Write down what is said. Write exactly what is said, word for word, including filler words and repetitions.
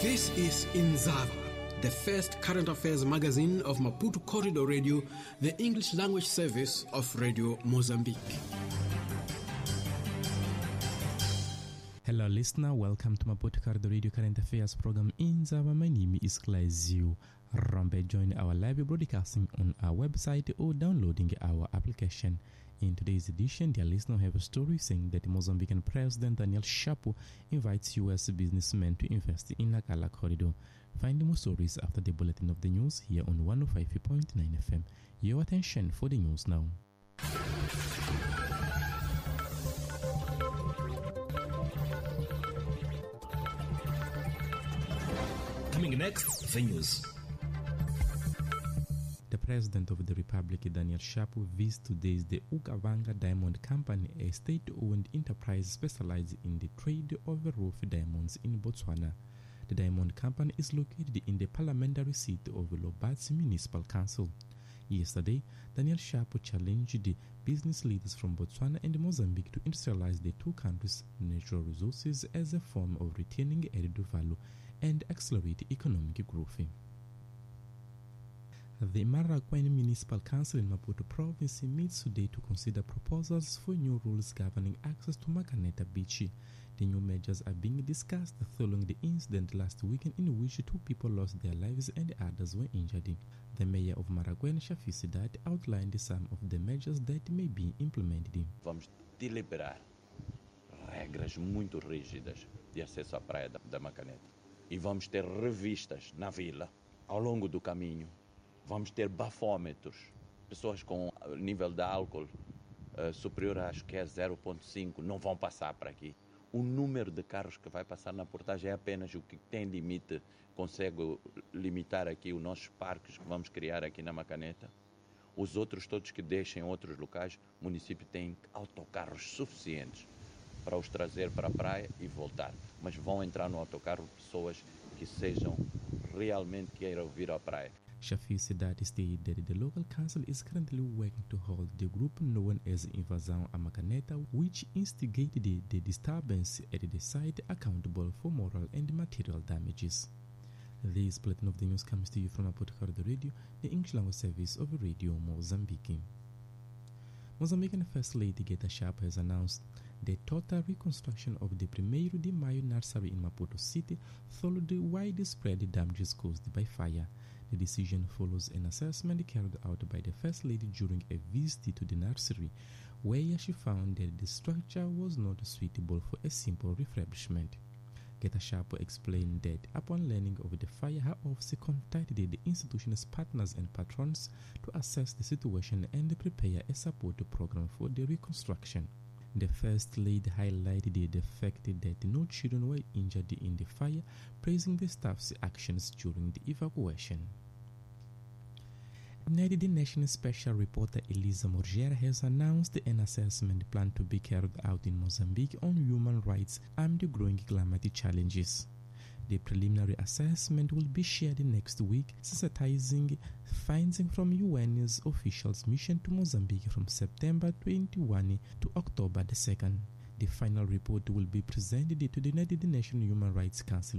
This is Inzava, the first current affairs magazine of Maputo Corridor Radio, the English language service of Radio Mozambique. Hello listener, welcome to Maputo Corridor Radio current affairs program Inzava. My name is Claizio Rombe. Join our live broadcasting on our website or downloading our application. In today's edition, dear listener, have a story saying that Mozambican President Daniel Chapo invites U S businessmen to invest in Nacala Corridor. Find more stories after the bulletin of the news here on one oh five point nine F M. Your attention for the news now. Coming next, the news. The President of the Republic, Daniel Chapo, visits today the Ukavanga Diamond Company, a state-owned enterprise specialized in the trade of rough diamonds in Botswana. The diamond company is located in the parliamentary seat of Lobatse Municipal Council. Yesterday, Daniel Chapo challenged the business leaders from Botswana and Mozambique to industrialize the two countries' natural resources as a form of retaining added value and accelerate economic growth. The Marakwene Municipal Council in Maputo Province meets today to consider proposals for new rules governing access to Makaneta Beach. The new measures are being discussed following the incident last weekend in which two people lost their lives and others were injured. The mayor of Marakwene, Shafi Sidat, outlined some of the measures that may be implemented. Vamos deliberar regras muito rígidas de acesso à praia da, da Macaneta. E vamos ter revistas na vila, ao longo do caminho. Vamos ter bafômetros, pessoas com nível de álcool uh, superior, acho que é zero ponto cinco, não vão passar por aqui. O número de carros que vai passar na portagem é apenas o que tem limite, consegue limitar aqui os nossos parques que vamos criar aqui na Macaneta. Os outros todos que deixem outros locais, o município tem autocarros suficientes para os trazer para a praia e voltar. Mas vão entrar no autocarro pessoas que sejam realmente queiram vir à praia. Shafi Sidat stated that the local council is currently working to hold the group known as Invasão à Macaneta, which instigated the, the disturbance at the site, accountable for moral and material damages. This bulletin of the news comes to you from Maputo Corridor Radio, the English language service of Radio Mozambique. Mozambican First Lady Geta Chapo has announced the total reconstruction of the Primeiro de Maio nursery in Maputo City followed the widespread damages caused by fire. The decision follows an assessment carried out by the First Lady during a visit to the nursery, where she found that the structure was not suitable for a simple refurbishment. Geta Chapo explained that upon learning of the fire, her office contacted the institution's partners and patrons to assess the situation and prepare a support program for the reconstruction. The First Lady highlighted the fact that no children were injured in the fire, praising the staff's actions during the evacuation. The National Special Reporter Elisa Morgera has announced an assessment plan to be carried out in Mozambique on human rights amid growing climate challenges. The preliminary assessment will be shared next week, sensitizing findings from U N's officials' mission to Mozambique from September twenty-first to October the second. The final report will be presented to the United Nations Human Rights Council